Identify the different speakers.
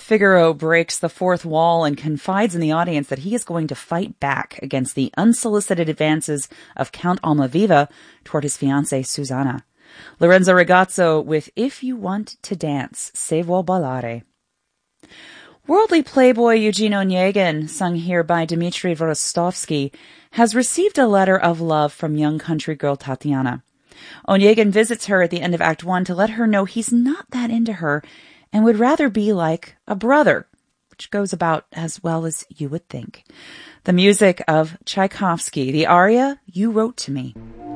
Speaker 1: Figaro breaks the fourth wall and confides in the audience that he is going to fight back against the unsolicited advances of Count Almaviva toward his fiancée Susanna. Lorenzo Ragazzo with If You Want to Dance, Se Vuol Ballare. Worldly playboy Eugene Onegin, sung here by Dmitry Vorostovsky, has received a letter of love from young country girl Tatiana. Onegin visits her at the end of Act 1 to let her know he's not that into her and would rather be like a brother, which goes about as well as you would think. The music of Tchaikovsky, the aria You Wrote to Me.